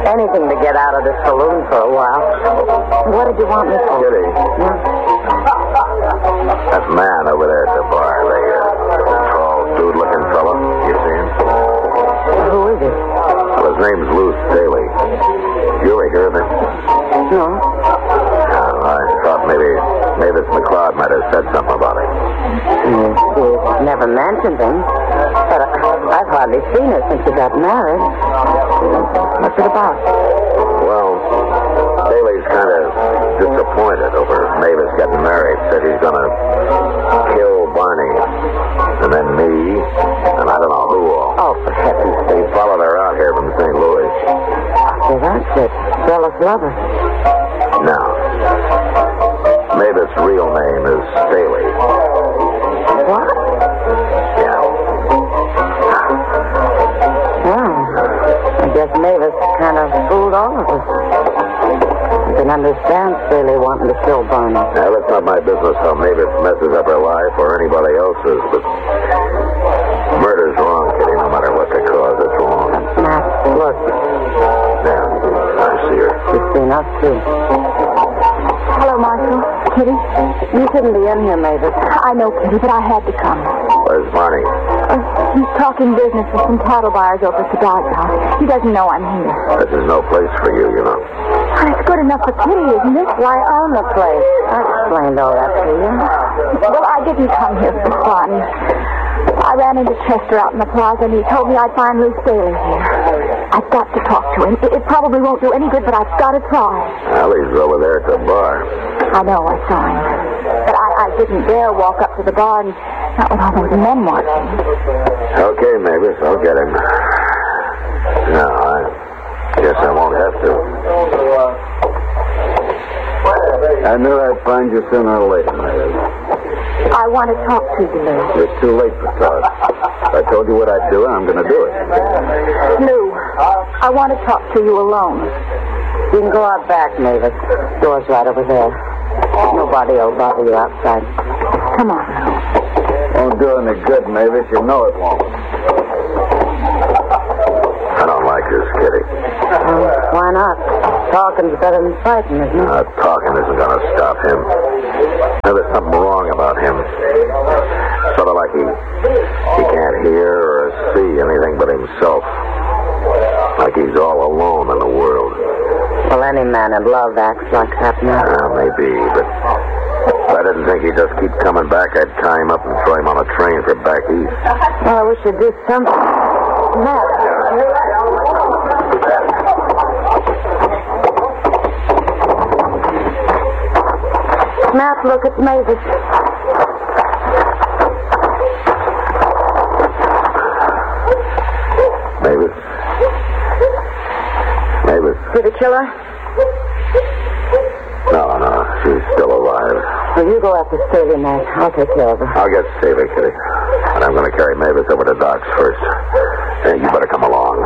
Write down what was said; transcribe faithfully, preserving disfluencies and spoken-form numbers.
Anything to get out of the saloon for a while. What did you want me for? Kitty. Yeah? That man over there at the bar, the uh, tall, dude-looking fella. You see him? Who is it? Well, his name's Lou Staley. You ever hear of him? No. Oh, I thought maybe Mavis McLeod might have said something about it. Mm, she never mentioned him. But I, I've hardly seen her since she got married. What's it about? Well, Staley's kind of disappointed over Mavis getting married. Said he's going to kill Barney. And then me. And I don't know who all. Oh, for heaven's He sake. followed her out here from Saint Louis. So that's it. Jealous lover. No. Mavis' real name is Staley. What? Yeah. Well, I guess Mavis kind of fooled all of us. I can understand Staley wanting to kill Barney. Now, that's not my business how Mavis messes up her life or anybody else's, but murder's wrong, Kitty, no matter what the cause, it's wrong. Matt, look. Yeah, I see her. She's seen us, too. Hello, Marshal. Kitty? You shouldn't be in here, Mavis. I know, Kitty, but I had to come. Where's Barney? Uh, he's talking business with some cattle buyers over at the doghouse. He doesn't know I'm here. This is no place for you, you know. Well, it's good enough for Kitty, isn't it? Why own the place? I explained all that to you. Well, I didn't come here for fun. I ran into Chester out in the plaza, and he told me I'd find Lou Staley here. I've got to talk to him. It, it probably won't do any good, but I've got to try. Well, he's over there at the bar. I know, I saw him. But I, I didn't dare walk up to the bar, and not with all those men watching. Okay, Mavis, I'll get him. No, I guess I won't have to. I knew I'd find you sooner or later, Mavis. I want to talk to you, Lou. It's too late for talk. I told you what I'd do, and I'm going to do it. Lou, I want to talk to you alone. You can go out back, Mavis. Door's right over there. Nobody will bother you outside. Come on. Won't do any good, Mavis. You know it won't. I don't like this, Kitty. Well, why not? Talking's better than fighting, isn't it? Uh, talking isn't going to stop him. Now, there's something wrong about him. Sort of like he, he can't hear or see anything but himself. Like he's all alone in the world. Well, any man in love acts like that now. Uh, maybe, but if I didn't think he'd just keep coming back, I'd tie him up and throw him on a train for back east. Well, we should do something. Matt. Matt, look, it's Mavis. Mavis? Mavis? Did he kill her? No, no, she's still alive. Well, you go after Staley, Matt. I'll take care of her. I'll get Staley, Kitty. And I'm going to carry Mavis over to Doc's first. And you better come